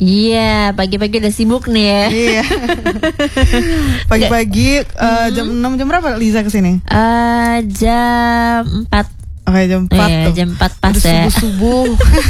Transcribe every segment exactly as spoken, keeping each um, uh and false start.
Iya, pagi-pagi udah sibuk nih ya. Iya. Pagi-pagi uh, jam enam, jam berapa Liza kesini? Uh, jam empat. Oke, jam empat eh, tuh. Jam empat pas udah ya. Subuh-subuh.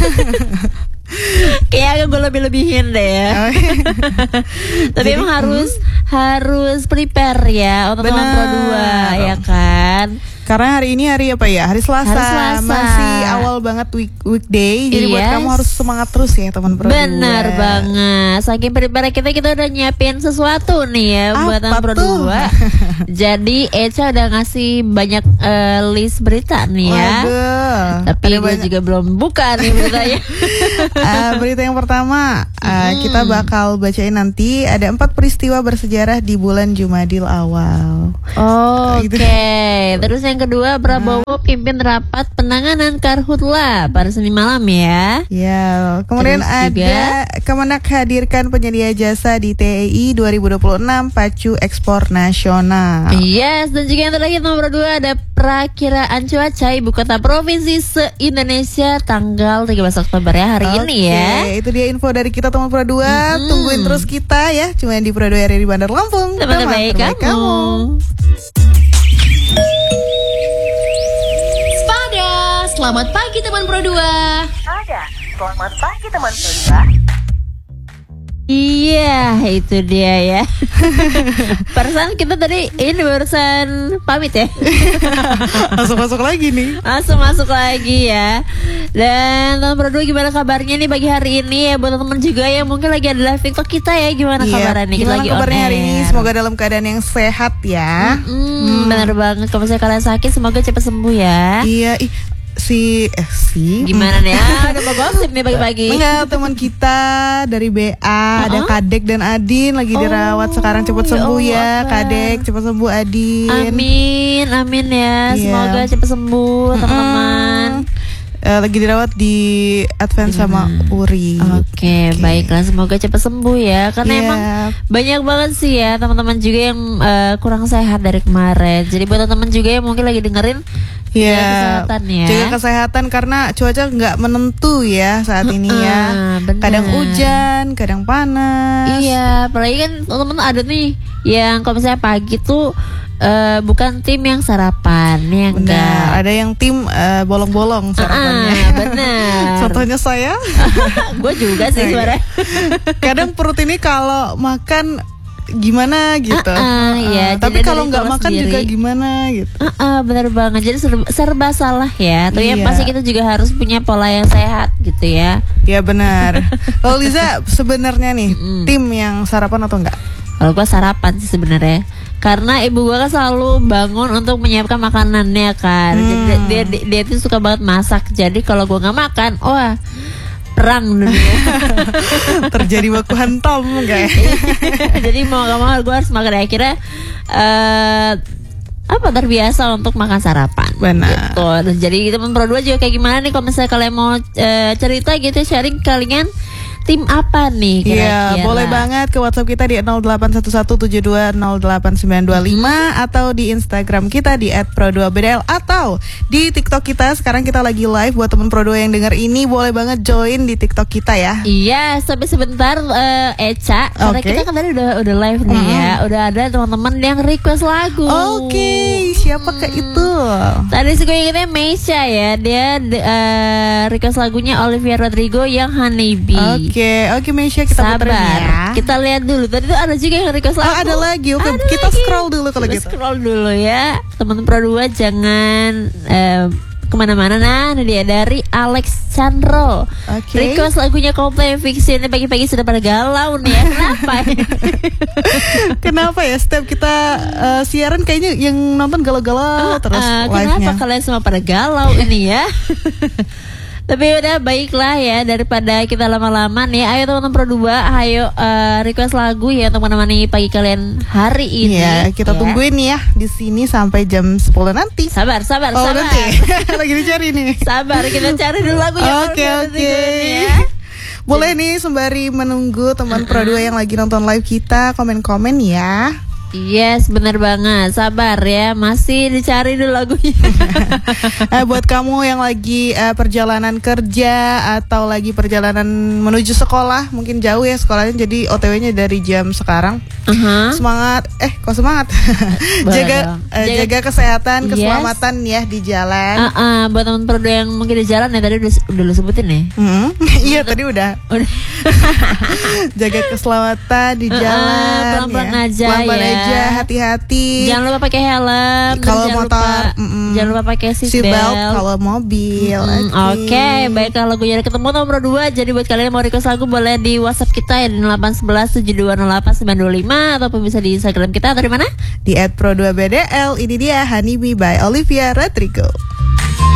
Kayaknya gue lebih-lebihin deh ya. Oh, iya. Tapi Jadi, emang harus hmm. harus prepare ya untuk teman Pro dua ya kan. Karena hari ini hari apa ya? Hari Selasa, Hari Selasa. Masih awal banget week weekday. Jadi Yes. buat kamu harus semangat terus ya teman Pro dua. Benar banget. Saking prepare kita kita udah nyiapin sesuatu nih ya buat teman Pro dua. Jadi Eca udah ngasih banyak uh, list berita nih ya. Waduh. Tapi gue juga belum buka nih beritanya. uh, berita yang pertama uh, hmm. kita bakal bacain nanti. Ada empat peristiwa bersejarah di bulan Jumadil awal. Oh, Oke okay. Gitu. Terus yang kedua, Prabowo uh. pimpin rapat penanganan Karhutla pada Senin malam ya. Ya. Kemudian Terus ada juga, Kemenak hadirkan penyedia jasa di T E I dua ribu dua puluh enam pacu ekspor nasional. Yes. Dan juga yang terakhir nomor dua ada perakiraan cuaca ibu kota provinsi se-Indonesia tanggal tiga belas Oktober ya hari okay. ini ya. Itu dia info dari kita teman Pro dua. Mm-hmm. Tungguin terus kita ya. Cuma di Pro dua R R I Bandar Lampung. Teman terbaik kamu. kamu. Spada, selamat pagi teman Pro dua. Spada, selamat pagi teman Pro dua. Iya, itu dia ya. Perasaan kita tadi ini barusan pamit ya. Langsung masuk lagi nih. Langsung masuk lagi ya. Dan teman Pro dua gimana kabarnya nih pagi hari ini ya, buat teman-teman juga yang mungkin lagi ada live TikTok kita ya, gimana yeah. kabarnya nih? Gimana lagi kabarnya hari ini? Semoga dalam keadaan yang sehat ya. Mm-hmm, hmm. Benar banget. Kalau misalnya kalian sakit semoga cepat sembuh ya. Iya, ih si eh si gimana nih? Ah, udah mau gosip nih pagi-pagi. Enggak, teman kita dari B A uh-huh. ada Kadek dan Adin lagi dirawat oh, sekarang, cepat sembuh ya, ya Kadek, cepat sembuh Adin. Amin, amin ya. Yeah. Semoga cepat sembuh teman-teman. Uh, lagi dirawat di Advance hmm. sama Uri. Oke, okay, okay. baiklah, semoga cepat sembuh ya. Karena yeah. emang banyak banget sih ya teman-teman juga yang uh, kurang sehat dari kemarin. Jadi buat teman-teman juga yang mungkin lagi dengerin, yeah. jaga kesehatan ya. Jaga kesehatan karena cuaca nggak menentu ya saat ini ya. Bener. Kadang hujan, kadang panas. Iya, apalagi kan teman-teman ada nih yang kalau misalnya pagi tuh Uh, bukan tim yang sarapan ya enggak. Benar, ada yang tim uh, bolong-bolong sarapannya. Uh-uh, benar. Contohnya saya. Gue juga sih sebenarnya. Kadang perut ini kalau makan gimana gitu. Uh-uh, uh-uh. Ya, tapi kalau nggak makan sendiri juga gimana gitu. Uh-uh, benar banget. Jadi serba, serba salah ya. Tuh iya. Yang pasti kita juga harus punya pola yang sehat gitu ya. Ya benar. Kalau Liza sebenarnya nih mm. tim yang sarapan atau enggak? Kalau gue sarapan sih sebenarnya. Karena ibu gue kan selalu bangun untuk menyiapkan makanannya kan. Hmm. Jadi dia, dia, dia tuh suka banget masak. Jadi kalau gue nggak makan, wah perang dunia. Terjadi baku hantam kayak. Jadi mau nggak mau gue harus makan. Akhirnya uh, apa terbiasa untuk makan sarapan. Benar. Gitu. Jadi teman Pro dua juga kayak gimana nih kalau misalnya kalian mau uh, cerita gitu, sharing kalian tim apa nih kira-kira? Iya, boleh banget ke WhatsApp kita di nol delapan satu satu tujuh dua nol delapan sembilan dua lima hmm. atau di Instagram kita di et pro dua b d l atau di TikTok kita. Sekarang kita lagi live, buat temen Pro dua yang denger ini boleh banget join di TikTok kita ya. Iya, sampai sebentar uh, Eca, karena okay. kita kan tadi udah udah live nih hmm. ya. Udah ada teman-teman yang request lagu. Oke, okay. siapa ke hmm. itu? Tadi sih gue ingetnya Meisha ya. Dia uh, request lagunya Olivia Rodrigo yang Honeybee. Oke, okay. oke okay, Meisha, kita Sabar ya. Kita lihat dulu. Tadi tuh ada juga yang request lagu. Oh, ada lagi. Oke, okay. kita lagi. scroll dulu kalau gitu. Scroll dulu ya. Teman Pro dua jangan uh, kemana-mana. Nah, ini dia dari Alex Chandro. Okay. Request lagunya Coldplay Fiction. Ini pagi-pagi sudah pada galau nih ya. Kenapa? Kenapa ya? Setiap kita uh, siaran kayaknya yang nonton galau-galau uh, terus uh, live-nya. Kenapa kalian semua pada galau ini ya? Tapi udah baiklah ya, daripada kita lama-lama nih. Ayo teman-teman Pro dua, ayo uh, request lagu ya untuk menemani pagi kalian hari ini. Iya, kita ya. tungguin ya di sini sampai jam sepuluh nanti. Sabar, sabar, oh, sabar. Nanti. Lagi dicari nih. Sabar, kita cari dulu lagunya. Oke, oke. Boleh nih sembari menunggu teman Pro dua yang lagi nonton live kita komen-komen ya. Yes, bener banget. Sabar ya, masih dicari dulu lagunya. Eh, buat kamu yang lagi eh, perjalanan kerja atau lagi perjalanan menuju sekolah, mungkin jauh ya sekolahnya, jadi O T W-nya dari jam sekarang. Uh-huh. Semangat, eh kok semangat? Boleh jaga, dong. eh, Jaga- jaga kesehatan, Yes. keselamatan ya di jalan. Ah, ah, buat teman Prodo yang mungkin di jalan ya tadi udah, udah lu sebutin ya. Hmm, iya tadi udah. Udah. Jaga keselamatan di Uh-uh, jalan. pelan-pelan ya. aja Pelan-pelan ya. aja, hati-hati. Jangan lupa pakai helm. terus Kalau jangan motor, lupa, mm-mm. jangan lupa pakai seat Seat belt belt. kalau mobil. Hmm, Oke, baiklah lagunya udah ketemu nomor dua. Jadi buat kalian yang mau request lagu boleh di WhatsApp kita ya di delapan satu satu tujuh dua nol delapan sembilan dua lima ataupun bisa di Instagram kita atau di mana? Di at pro dua B D L. Ini dia Honeybee by Olivia Rodrigo.